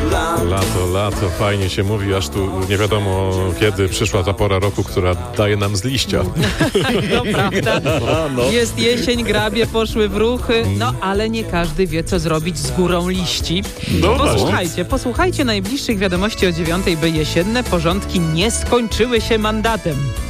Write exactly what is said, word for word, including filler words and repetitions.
Lato, lato, fajnie się mówi, aż tu nie wiadomo kiedy przyszła ta pora roku, która daje nam z liścia. To prawda. no. Jest jesień, grabie poszły w ruchy, no ale nie każdy wie, co zrobić z górą liści. No posłuchajcie, posłuchajcie najbliższych wiadomości o dziewiątej, by jesienne porządki nie skończyły się mandatem.